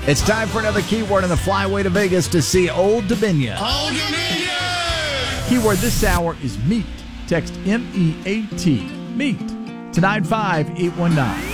It's time for another keyword on the flyway to Vegas to see Old Dominion. Old Dominion! Keyword this hour is meat. Text MEAT. Meat to 95819.